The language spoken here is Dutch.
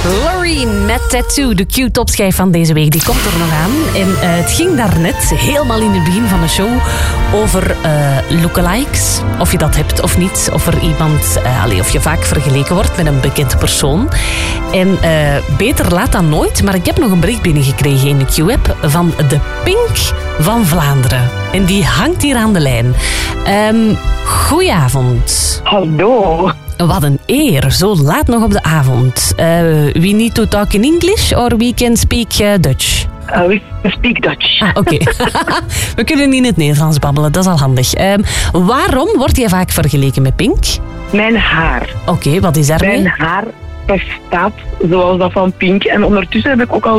Loreen met Tattoo, de Q-topschijf van deze week, die komt er nog aan. En het ging daarnet, helemaal in het begin van de show, over lookalikes. Of je dat hebt of niet. Of er iemand, of je vaak vergeleken wordt met een bekende persoon. En beter laat dan nooit, maar ik heb nog een bericht binnengekregen in de Q-app van de Pink van Vlaanderen. En die hangt hier aan de lijn. Goedenavond. Hallo. Wat een eer, zo laat nog op de avond. We need to talk in English or we can speak Dutch? We speak Dutch. Oké. We kunnen in het Nederlands babbelen, dat is al handig. Waarom word je vaak vergeleken met Pink? Mijn haar. Oké, wat is daarmee? Mijn haar bestaat zoals dat van Pink. En ondertussen heb ik ook al